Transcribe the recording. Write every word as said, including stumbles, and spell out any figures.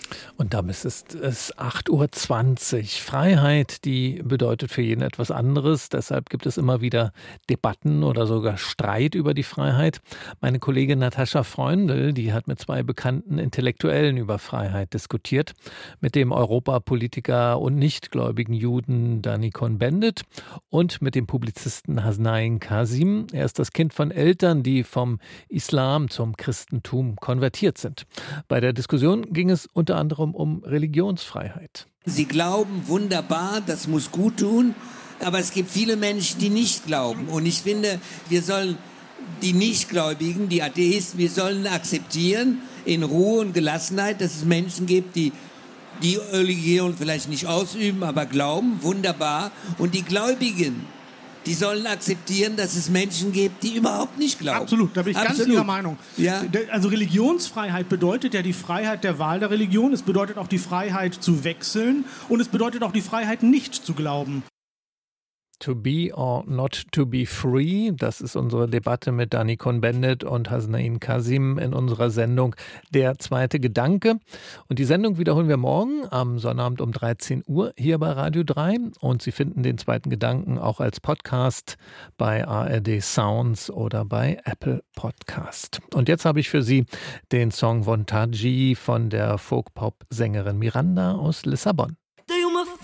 Und damit ist es acht Uhr zwanzig. Freiheit, die bedeutet für jeden etwas anderes. Deshalb gibt es immer wieder Debatten oder sogar Streit über die Freiheit. Meine Kollegin Natascha Freundl, die hat mit zwei bekannten Intellektuellen über Freiheit diskutiert. Mit dem Europapolitiker und nichtgläubigen Juden Danny Cohn-Bendit und mit dem Publizisten Hasnain Qasim. Er ist das Kind von Eltern, die vom Islam zum Christentum konvertiert sind. Bei der Diskussion ging es unter anderem um Religionsfreiheit. Sie glauben, wunderbar, das muss gut tun, aber es gibt viele Menschen, die nicht glauben. Und ich finde, wir sollen die Nichtgläubigen, die Atheisten, wir sollen akzeptieren in Ruhe und Gelassenheit, dass es Menschen gibt, die die Religion vielleicht nicht ausüben, aber glauben, wunderbar. Und die Gläubigen, die sollen akzeptieren, dass es Menschen gibt, die überhaupt nicht glauben. Absolut, da bin ich Absolut. ganz Ihrer Meinung. Ja. Also Religionsfreiheit bedeutet ja die Freiheit der Wahl der Religion, es bedeutet auch die Freiheit zu wechseln und es bedeutet auch die Freiheit, nicht zu glauben. To be or not to be free, das ist unsere Debatte mit Danny Cohn-Bendit und Hasnain Qasim in unserer Sendung Der zweite Gedanke. Und die Sendung wiederholen wir morgen am Sonnabend um dreizehn Uhr hier bei Radio drei. Und Sie finden den zweiten Gedanken auch als Podcast bei A R D Sounds oder bei Apple Podcast. Und jetzt habe ich für Sie den Song Vontaji von der Folk-Pop-Sängerin Miranda aus Lissabon.